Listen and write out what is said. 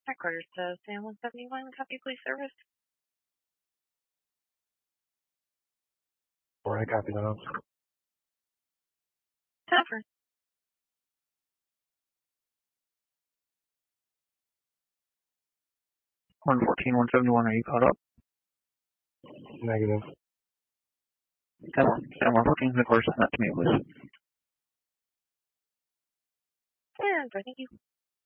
Headquarters to San 171, copy police service. Alright, copy that. Jennifer. 114, 171, are you caught up? Negative. 114, headquarters, send that to me, please. And thank you.